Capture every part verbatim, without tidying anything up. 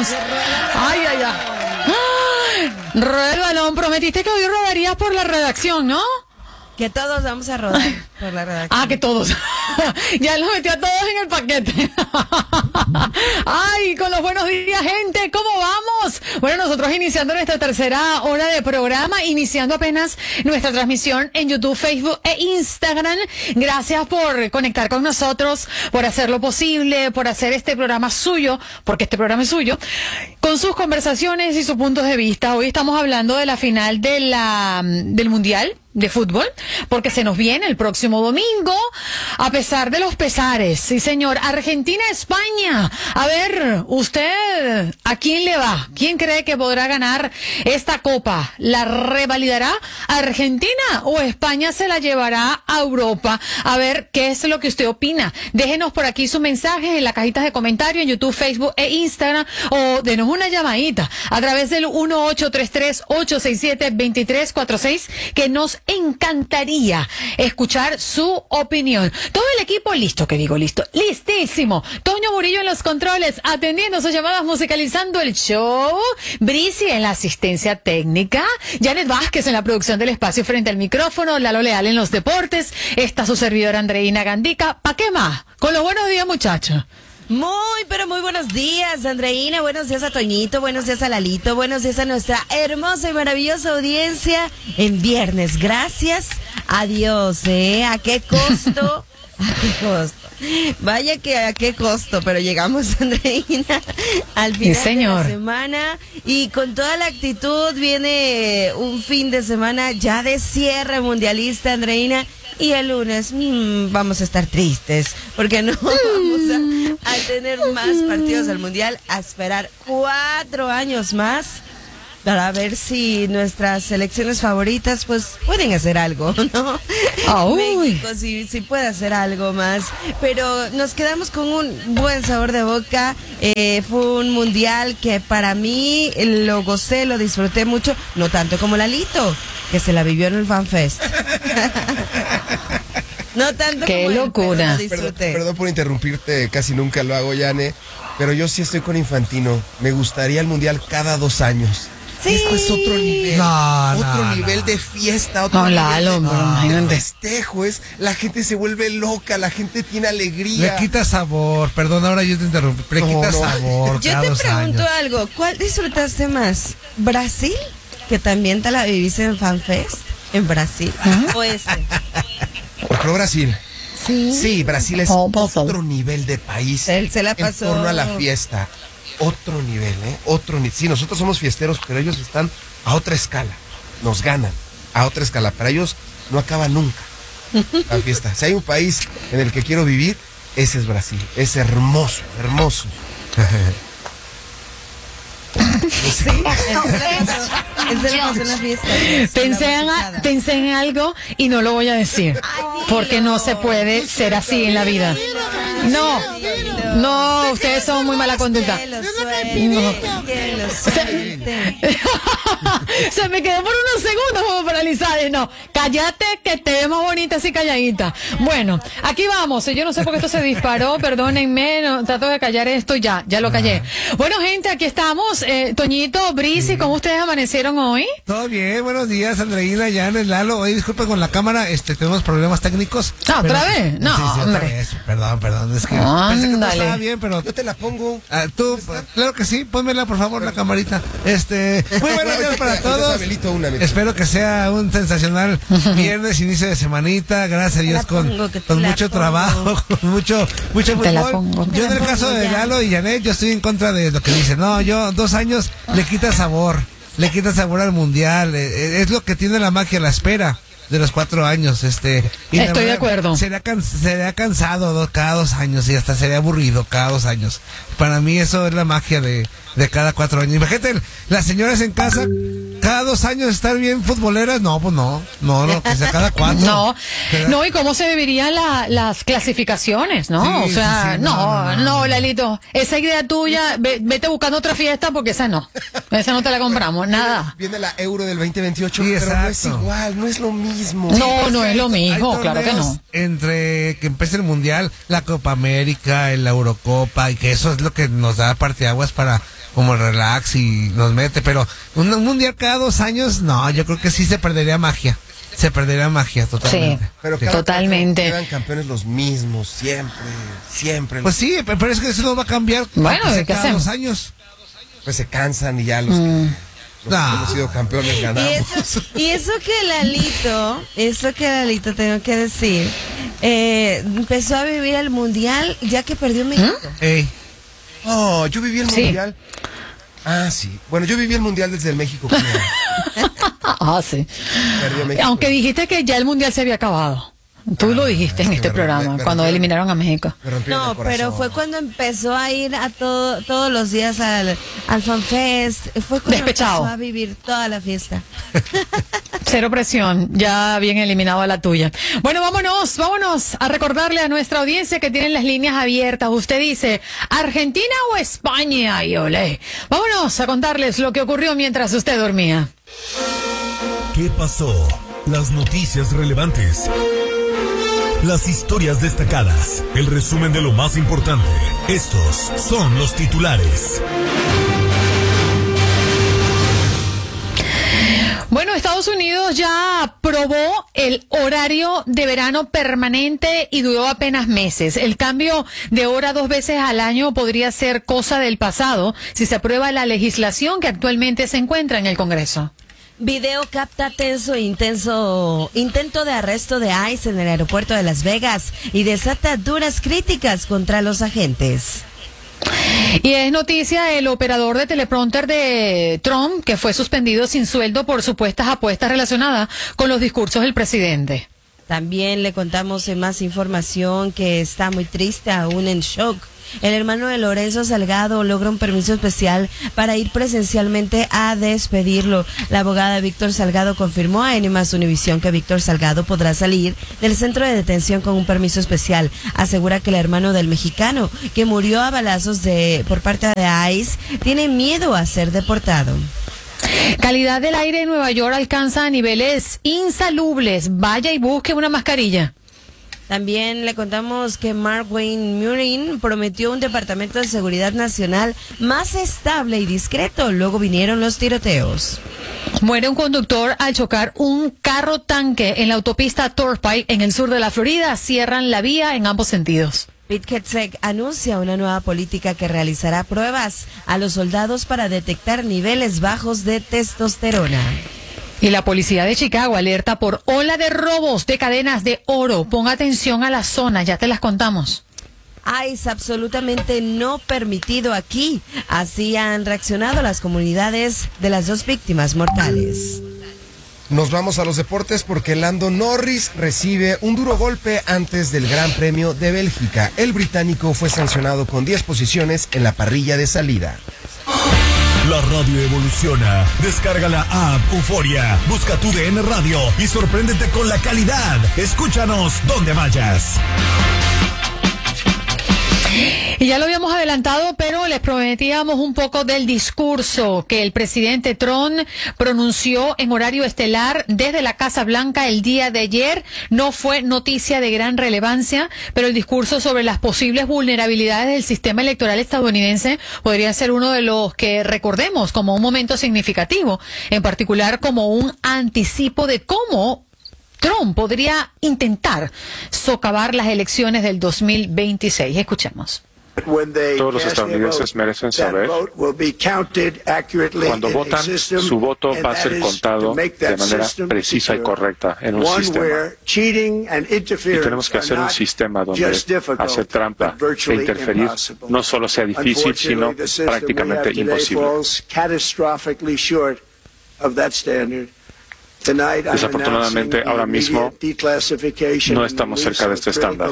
vamos. Ay, ay, ay. ¡Ay! Rueda el balón. Prometiste que hoy rodarías por la redacción, ¿no? Que todos vamos a rodar por la redacción. Ah, que todos. Ya los metió a todos en el paquete. Ay, con los buenos días, gente. ¿Cómo vamos? Bueno, nosotros iniciando nuestra tercera hora de programa, iniciando apenas nuestra transmisión en YouTube, Facebook e Instagram. Gracias por conectar con nosotros, por hacerlo posible, por hacer este programa suyo, porque este programa es suyo, con sus conversaciones y sus puntos de vista. Hoy estamos hablando de la final de la, del Mundial de fútbol, porque se nos viene el próximo domingo, a pesar de los pesares. Sí, señor. Argentina-España. A ver, usted, ¿a quién le va? ¿Quién cree que podrá ganar esta copa? ¿La revalidará Argentina o España se la llevará a Europa? A ver, ¿qué es lo que usted opina? Déjenos por aquí sus mensajes en las cajitas de comentarios en YouTube, Facebook e Instagram, o denos una llamadita a través del uno ocho tres tres, ocho seis siete, dos tres cuatro seis, que nos encantaría escuchar su opinión. Todo el equipo listo, que digo listo, listísimo. Toño Murillo en los controles, atendiendo sus llamadas, musicalizando el show. Brisi en la asistencia técnica. Janet Vázquez en la producción del espacio frente al micrófono. Lalo Leal en los deportes. Está su servidora Andreina Gandica. ¿Pa' qué más? Con los buenos días, muchachos. Muy, pero muy buenos días, Andreina. Buenos días a Toñito, buenos días a Lalito, buenos días a nuestra hermosa y maravillosa audiencia en viernes. Gracias a Dios, ¿eh? ¿A qué costo? ¿A qué costo? Vaya que a qué costo, pero llegamos, Andreina, al final sí, señor. de la semana, y con toda la actitud viene un fin de semana ya de cierre mundialista, Andreina. Y el lunes mmm, vamos a estar tristes porque no vamos a, a tener más partidos del Mundial, a esperar cuatro años más para ver si nuestras selecciones favoritas pues pueden hacer algo, ¿no? Oh, México sí, sí puede hacer algo más, pero nos quedamos con un buen sabor de boca. Eh, fue un mundial que para mí lo gocé, lo disfruté mucho, no tanto como Lalito, que se la vivió en el FanFest. No tanto ¡Qué como locura! Él, perdón, perdón por interrumpirte, casi nunca lo hago, Yane, pero yo sí estoy con Infantino. Me gustaría el mundial cada dos años. Sí. Esto es otro nivel, no, otro no, nivel no. de fiesta, otro No, nivel Lalo, de, bro, de imagínate. festejo. Es, la gente se vuelve loca, la gente tiene alegría. Le quita sabor, perdón, ahora yo te interrumpí, le No, quita no. sabor. Yo cada te dos pregunto años. algo, ¿cuál disfrutaste más? ¿Brasil, que también te la viviste en FanFest, en Brasil, o este? Pero Brasil. Sí. Sí, Brasil es Oh, pasó. otro nivel de país. Él se la pasó. En torno a la fiesta. Otro nivel, ¿eh? Otro nivel. Sí, nosotros somos fiesteros, pero ellos están a otra escala. Nos ganan a otra escala. Para ellos no acaba nunca la fiesta. Si hay un país en el que quiero vivir, ese es Brasil. Es hermoso, hermoso. Sí, él se la pasó en la fiesta. Pensé en, a- pensé en algo y no lo voy a decir, porque no se puede ser así en la vida. No, no, ustedes son muy mala conducta. Que lo suelte, que lo suelte. Se me quedó por unos segundos como paralizada. Y no, cállate que te ves más bonita así calladita. Bueno, aquí vamos. Yo no sé por qué esto se disparó, perdónenme, no, trato de callar esto, ya, ya lo callé. Bueno, gente, aquí estamos. Eh, Toñito, Brisi, ¿cómo ustedes amanecieron hoy? Todo bien, buenos días, Andreina, Janet, Lalo. Oye, disculpa con la cámara, este, tenemos problemas técnicos. No, ¿otra Pero- vez? No, sí, sí, otra hombre. vez. Perdón, perdón, es que pensé que todo Ándale. estaba bien, pero... Yo te la pongo. Ah, tú, claro que sí, pónmela por favor la camarita. Este, muy buenos días para todos. Abelito, una, Abelito. Espero que sea un sensacional viernes, inicio de semanita, gracias a Te Dios la con, pongo, que te con la mucho pongo. trabajo, con mucho, mucho Te la fútbol. pongo. Yo Te en la el caso pongo de ya. Lalo y Janet, yo estoy en contra de lo que dicen. No, yo dos años le quita sabor, le quita sabor al mundial. eh, eh, Es lo que tiene la magia, la espera de los cuatro años, este. y la Estoy de verdad, acuerdo. Sería, can- sería cansado dos- cada dos años y hasta sería aburrido cada dos años. Para mí eso es la magia de, de cada cuatro años. Imagínate, las señoras en casa, cada dos años estar bien futboleras, no, pues no, no, no, que sea cada cuatro. No, Pero- no, y cómo se deberían la- las clasificaciones, ¿no? Sí, o sea, sí, sí, no, no, no, no, no. Lalito, esa idea tuya, ve- vete buscando otra fiesta porque esa no, esa no te la compramos, nada. Viene la Euro del veinte veintiocho, Sí, pero no es exacto. igual, no es lo mismo. No, no es lo Hay mismo, claro que torneos no. Entre que empiece el Mundial, la Copa América, la Eurocopa, y que eso es lo que nos da parteaguas para como el relax y nos mete, pero un, un mundial cada dos años, no, yo creo que sí se perdería magia. Se perdería magia totalmente. Sí, Pero cada totalmente. Quedan campeones los mismos, siempre, siempre. Pues sí, pero es que eso no va a cambiar. Bueno, aunque sea ¿qué cada hacemos? dos años. Pues se cansan y ya los, Mm. que, los No. que hemos sido campeones ganamos. Y eso, y eso que Lalito, eso que Lalito tengo que decir, eh, empezó a vivir el mundial ya que perdió México. Ey. Oh, yo viví el Sí. mundial. Ah, sí. Bueno, yo viví el mundial desde el México. que Ah, sí. perdió México. Aunque dijiste que ya el mundial se había acabado. Tú lo dijiste es en que este me- programa, me- me cuando rompieron- eliminaron a México. Me rompieron el No, corazón. pero fue cuando empezó a ir a todo, todos los días al, al FanFest. Fue cuando Despechado. empezó a vivir toda la fiesta. Cero presión, ya bien eliminado a la tuya. Bueno, vámonos, vámonos a recordarle a nuestra audiencia que tienen las líneas abiertas. Usted dice, ¿Argentina o España? Y olé. Vámonos a contarles lo que ocurrió mientras usted dormía. ¿Qué pasó? Las noticias relevantes. Las historias destacadas. El resumen de lo más importante. Estos son los titulares. Bueno, Estados Unidos ya aprobó el horario de verano permanente y duró apenas meses. El cambio de hora dos veces al año podría ser cosa del pasado si se aprueba la legislación que actualmente se encuentra en el Congreso. Video capta tenso e intenso intento de arresto de ICE en el aeropuerto de Las Vegas y desata duras críticas contra los agentes. Y es noticia el operador de teleprompter de Trump que fue suspendido sin sueldo por supuestas apuestas relacionadas con los discursos del presidente. También le contamos en más información que está muy triste, aún en shock. El hermano de Lorenzo Salgado logra un permiso especial para ir presencialmente a despedirlo. La abogada Víctor Salgado confirmó a N más Univisión que Víctor Salgado podrá salir del centro de detención con un permiso especial. Asegura que el hermano del mexicano, que murió a balazos de por parte de ICE, tiene miedo a ser deportado. Calidad del aire en Nueva York alcanza niveles insalubles. Vaya y busque una mascarilla. También le contamos que Mark Wayne Murin prometió un departamento de seguridad nacional más estable y discreto. Luego vinieron los tiroteos. Muere un conductor al chocar un carro tanque en la autopista Turnpike en el sur de la Florida. Cierran la vía en ambos sentidos. Pete Hegseth anuncia una nueva política que realizará pruebas a los soldados para detectar niveles bajos de testosterona. Y la policía de Chicago alerta por ola de robos de cadenas de oro. Ponga atención a la zona, ya te las contamos. ICE absolutamente no permitido aquí. Así han reaccionado las comunidades de las dos víctimas mortales. Nos vamos a los deportes porque Lando Norris recibe un duro golpe antes del Gran Premio de Bélgica. El británico fue sancionado con diez posiciones en la parrilla de salida. La radio evoluciona. Descarga la app Euforia. Busca tu D N Radio y sorpréndete con la calidad. Escúchanos donde vayas. Y ya lo habíamos adelantado, pero les prometíamos un poco del discurso que el presidente Trump pronunció en horario estelar desde la Casa Blanca el día de ayer. No fue noticia de gran relevancia, pero el discurso sobre las posibles vulnerabilidades del sistema electoral estadounidense podría ser uno de los que recordemos como un momento significativo, en particular como un anticipo de cómo Trump podría intentar socavar las elecciones del dos mil veintiséis. Escuchemos. Todos los estadounidenses merecen saber, cuando votan, su voto va a ser contado de manera precisa y correcta en un sistema. Y tenemos que hacer un sistema donde hacer trampa e interferir no solo sea difícil, sino prácticamente imposible. Desafortunadamente, ahora mismo no estamos cerca de este estándar.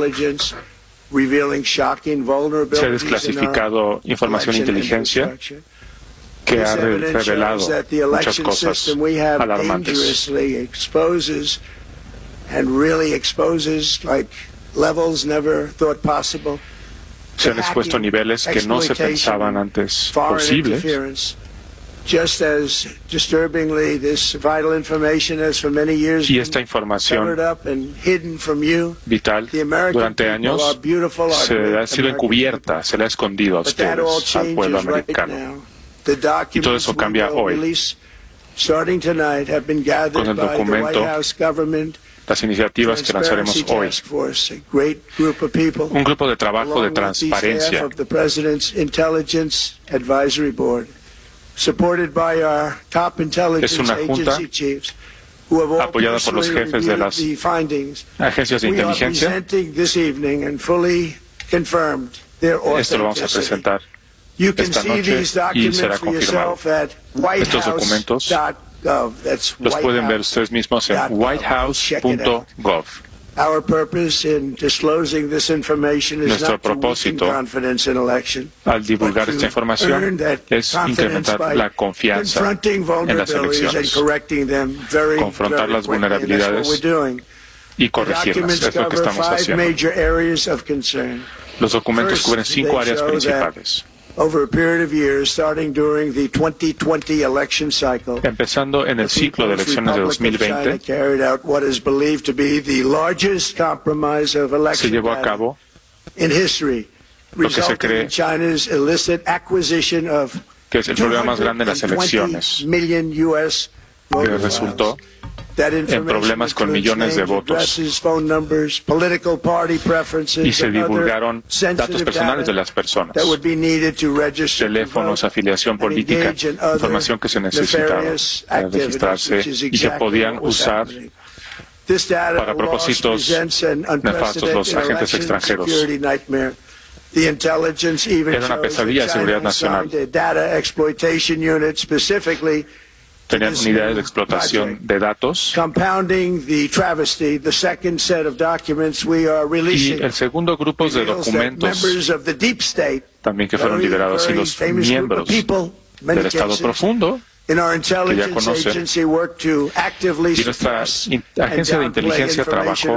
Se ha desclasificado información e inteligencia que ha revelado muchas cosas alarmantes. Se han expuesto niveles que no se pensaban antes posibles Just as disturbingly, this vital information has for many years y esta información covered up and hidden from you. vital durante años se ha sido encubierta, se le ha escondido a ustedes, al pueblo americano. Y todo eso cambia hoy. Con el documento, las iniciativas que lanzaremos hoy, un grupo de trabajo de transparencia es una junta apoyada por los jefes de las agencias de inteligencia. Esto lo vamos a presentar esta noche y será confirmado. Estos documentos los pueden ver ustedes mismos en white house punto gov. Nuestro propósito al divulgar esta información es incrementar la confianza en las elecciones, confrontar las vulnerabilidades y corregirlas. Es lo que estamos haciendo. Los documentos cubren cinco áreas principales. Empezando en el ciclo de elecciones de dos mil veinte, se llevó a cabo lo que se cree que es el problema más grande en las elecciones, que resultó en problemas con millones de votos y se divulgaron datos personales de las personas, teléfonos, afiliación política, información que se necesitaba para registrarse y se podían usar para propósitos nefastos los agentes extranjeros. Era una pesadilla de seguridad nacional. Tenían unidades de explotación de datos. Y el segundo grupo de documentos también que fueron liberados, y los miembros del Estado Profundo, que ya conocen, y nuestra agencia de inteligencia trabajó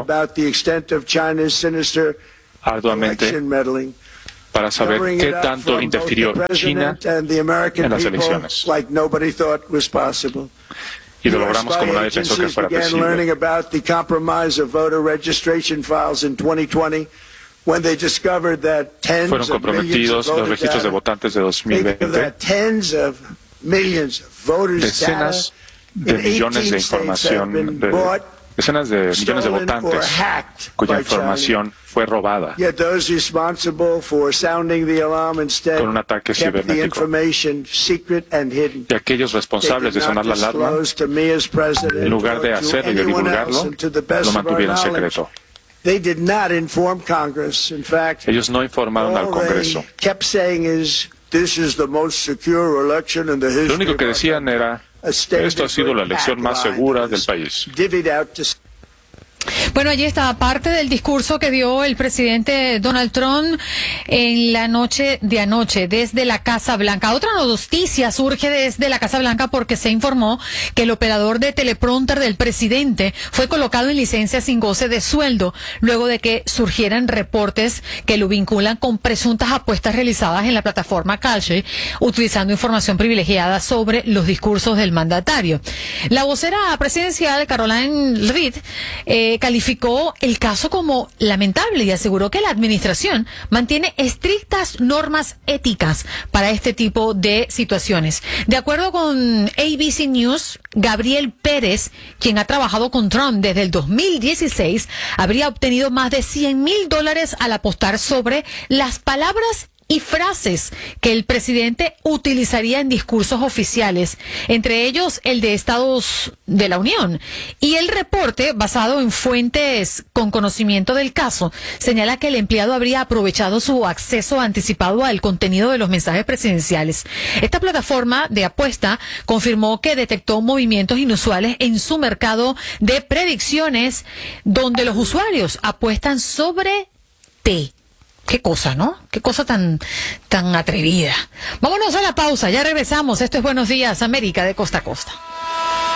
arduamente para saber qué tanto interfirió China en las elecciones. Y lo logramos como nadie pensó que fuera posible. Fueron comprometidos los registros de votantes de dos mil veinte. Decenas de millones de información, de, decenas de millones de votantes cuya información fue robada con un ataque cibernético. Y aquellos responsables de sonar la alarma, en lugar de hacerlo y de divulgarlo, lo mantuvieron secreto. Ellos no informaron al Congreso. Lo único que decían era: esto ha sido la elección más segura del país. Bueno, allí está parte del discurso que dio el presidente Donald Trump en la noche de anoche desde la Casa Blanca. Otra noticia surge desde la Casa Blanca porque se informó que el operador de teleprompter del presidente fue colocado en licencia sin goce de sueldo luego de que surgieran reportes que lo vinculan con presuntas apuestas realizadas en la plataforma Kalshi, utilizando información privilegiada sobre los discursos del mandatario. La vocera presidencial, Caroline Reed, eh, calificó el caso como lamentable y aseguró que la administración mantiene estrictas normas éticas para este tipo de situaciones. De acuerdo con A B C News, Gabriel Pérez, quien ha trabajado con Trump desde el dos mil dieciséis, habría obtenido más de cien mil dólares al apostar sobre las palabras y frases que el presidente utilizaría en discursos oficiales, entre ellos el de Estados de la Unión. Y el reporte, basado en fuentes con conocimiento del caso, señala que el empleado habría aprovechado su acceso anticipado al contenido de los mensajes presidenciales. Esta plataforma de apuesta confirmó que detectó movimientos inusuales en su mercado de predicciones, donde los usuarios apuestan sobre té. Qué cosa, ¿no? Qué cosa tan, tan atrevida. Vámonos a la pausa, ya regresamos. Esto es Buenos Días, América, de costa a costa.